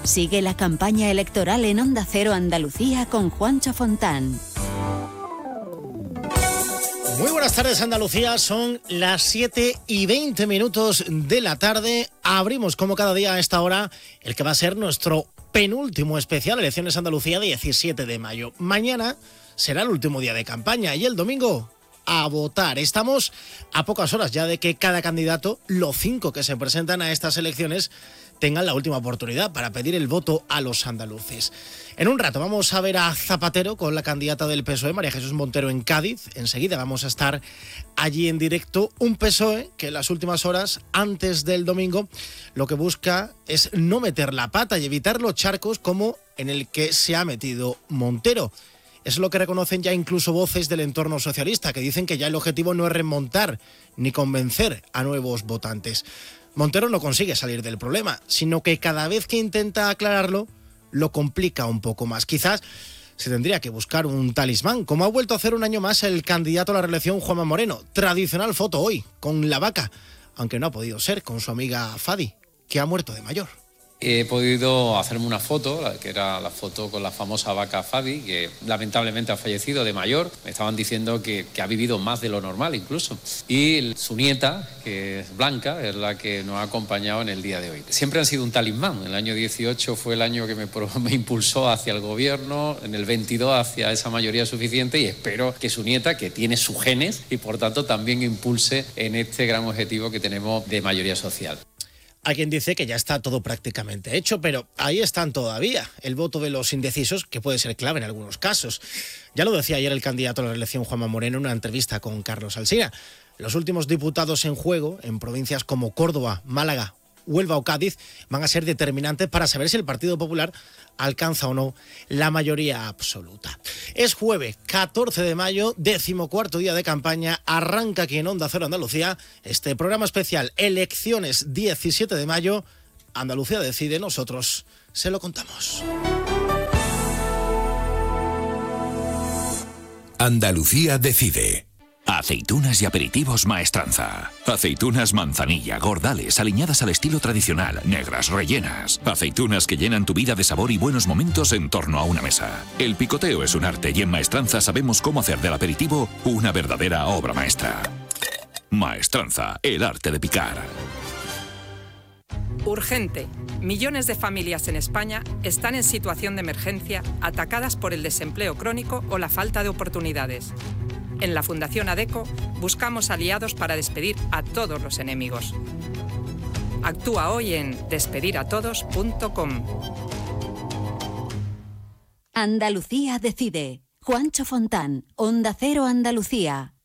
Sigue la campaña electoral en Onda Cero Andalucía con Juancho Fontán. Muy buenas tardes, Andalucía. Son las 7:20 de la tarde. Abrimos, como cada día a esta hora, el que va a ser nuestro penúltimo especial Elecciones Andalucía, 17 de mayo. Mañana será el último día de campaña y el domingo a votar. Estamos a pocas horas ya de que cada candidato, los 5 que se presentan a estas elecciones, tengan la última oportunidad para pedir el voto a los andaluces. En un rato vamos a ver a Zapatero con la candidata del PSOE, María Jesús Montero, en Cádiz. Enseguida vamos a estar allí en directo. Un PSOE que en las últimas horas, antes del domingo, lo que busca es no meter la pata y evitar los charcos como en el que se ha metido Montero. Es lo que reconocen ya incluso voces del entorno socialista, que dicen que ya el objetivo no es remontar ni convencer a nuevos votantes. Montero no consigue salir del problema, sino que cada vez que intenta aclararlo, lo complica un poco más. Quizás se tendría que buscar un talismán, como ha vuelto a hacer un año más el candidato a la reelección, Juanma Moreno. Tradicional foto hoy, con la vaca, aunque no ha podido ser con su amiga Fadi, que ha muerto de mayor. He podido hacerme una foto, que era la foto con la famosa vaca Fadi, que lamentablemente ha fallecido de mayor. Me estaban diciendo que ha vivido más de lo normal incluso. Y su nieta, que es Blanca, es la que nos ha acompañado en el día de hoy. Siempre han sido un talismán. El año 18 fue el año que me impulsó hacia el gobierno, en el 22 hacia esa mayoría suficiente, y espero que su nieta, que tiene sus genes, y por tanto también impulse en este gran objetivo que tenemos de mayoría social. Hay quien dice que ya está todo prácticamente hecho, pero ahí están todavía. El voto de los indecisos, que puede ser clave en algunos casos. Ya lo decía ayer el candidato a la reelección, Juanma Moreno, en una entrevista con Carlos Alsina. Los últimos diputados en juego, en provincias como Córdoba, Málaga, Huelva o Cádiz, van a ser determinantes para saber si el Partido Popular alcanza o no la mayoría absoluta. Es jueves 14 de mayo, 14º día de campaña. Arranca aquí en Onda Cero Andalucía este programa especial Elecciones 17 de mayo. Andalucía decide, nosotros se lo contamos. Andalucía decide. Aceitunas y aperitivos Maestranza. Aceitunas manzanilla, gordales, aliñadas al estilo tradicional, negras, rellenas. Aceitunas que llenan tu vida de sabor y buenos momentos en torno a una mesa. El picoteo es un arte y en Maestranza sabemos cómo hacer del aperitivo una verdadera obra maestra. Maestranza, el arte de picar. Urgente. Millones de familias en España están en situación de emergencia, atacadas por el desempleo crónico o la falta de oportunidades. En la Fundación ADECO buscamos aliados para despedir a todos los enemigos. Actúa hoy en despediratodos.com. Andalucía decide. Juancho Fontán, Onda Cero Andalucía.